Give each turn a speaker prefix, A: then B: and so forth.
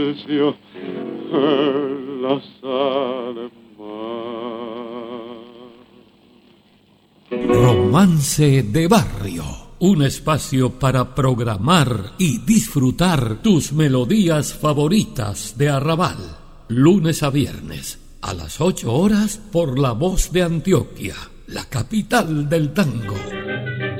A: la sal
B: Romance de Barrio, un espacio para programar y disfrutar tus melodías favoritas de Arrabal, lunes a viernes a las 8 horas por La Voz de Antioquia, la capital del tango.